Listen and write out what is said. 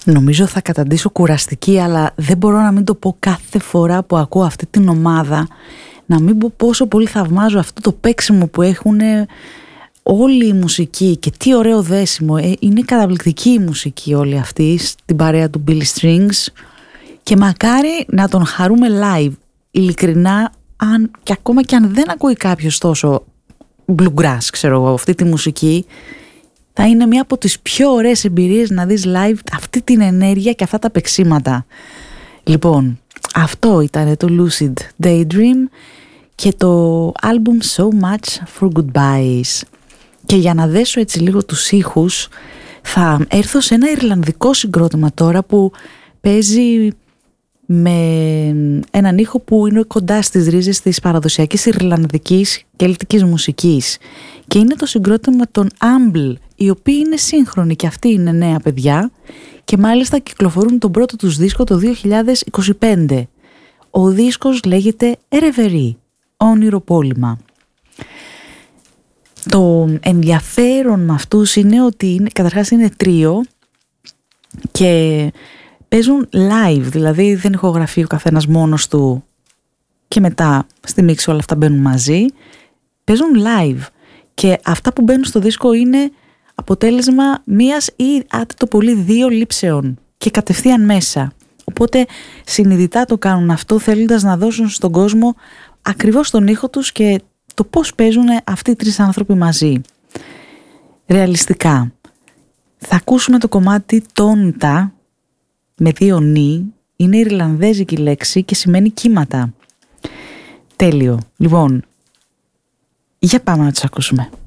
Νομίζω θα καταντήσω κουραστική, αλλά δεν μπορώ να μην το πω κάθε φορά που ακούω αυτή την ομάδα, να μην πω πόσο πολύ θαυμάζω αυτό το παίξιμο που έχουν όλη η μουσική και τι ωραίο δέσιμο. Είναι καταπληκτική η μουσική όλη αυτή στην παρέα του Billy Strings και μακάρι να τον χαρούμε live. Ειλικρινά, και ακόμα και αν δεν ακούει κάποιος τόσο bluegrass, ξέρω εγώ, αυτή τη μουσική, θα είναι μια από τις πιο ωραίες εμπειρίες να δεις live αυτή την ενέργεια και αυτά τα παίξιματα. Λοιπόν, αυτό ήταν το Lucid Daydream και το album So Much for Goodbyes. Και για να δέσω έτσι λίγο τους ήχους, θα έρθω σε ένα ιρλανδικό συγκρότημα τώρα που παίζει με έναν ήχο που είναι κοντά στις ρίζες της παραδοσιακής ιρλανδικής κελτικής μουσικής. Και είναι το συγκρότημα των Amble, οι οποίοι είναι σύγχρονοι και αυτοί είναι νέα παιδιά και μάλιστα κυκλοφορούν τον πρώτο τους δίσκο το 2025. Ο δίσκος λέγεται Reverie, όνειροπόλημα. Το ενδιαφέρον με αυτούς είναι ότι καταρχάς είναι τρίο και παίζουν live, δηλαδή δεν ηχογραφεί ο καθένας μόνος του και μετά στη μίξη όλα αυτά μπαίνουν μαζί. Παίζουν live και αυτά που μπαίνουν στο δίσκο είναι αποτέλεσμα μίας ή άντε το πολύ δύο λήψεων και κατευθείαν μέσα. Οπότε συνειδητά το κάνουν αυτό θέλοντας να δώσουν στον κόσμο ακριβώς τον ήχο τους και το πώς παίζουν αυτοί οι τρεις άνθρωποι μαζί. Ρεαλιστικά. Θα ακούσουμε το κομμάτι τόντα με δύο νι, είναι ιρλανδέζικη λέξη και σημαίνει κύματα. Τέλειο. Λοιπόν, για πάμε να τους ακούσουμε.